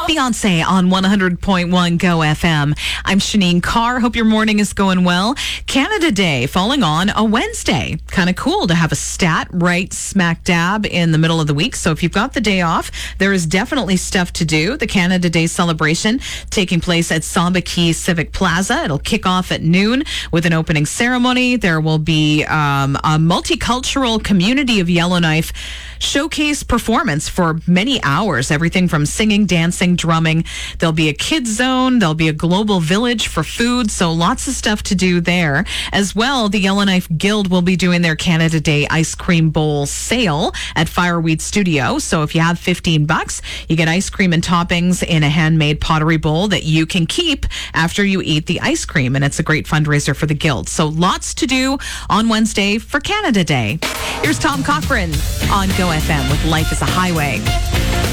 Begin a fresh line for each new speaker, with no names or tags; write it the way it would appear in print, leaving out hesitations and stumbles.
Beyonce on 100.1 Go FM. I'm Shanine Carr. Hope your morning is going well. Canada Day falling on a Wednesday. Kind of cool to have a stat right smack dab in the middle of the week. So if you've got the day off, there is definitely stuff to do. The Canada Day celebration taking place at Samba Key Civic Plaza. It'll kick off at noon with an opening ceremony. There will be a multicultural Community of Yellowknife showcase performance for many hours. Everything from singing, dancing, drumming. There'll be a kids zone. There'll be a global village for food. So lots of stuff to do there. As well, the Yellowknife Guild will be doing their Canada Day ice cream bowl sale at Fireweed Studio. So if you have $15, you get ice cream and toppings in a handmade pottery bowl that you can keep after you eat the ice cream. And it's a great fundraiser for the Guild. So lots to do on Wednesday for Canada Day. Here's Tom Cochran on Go FM with Life is a Highway.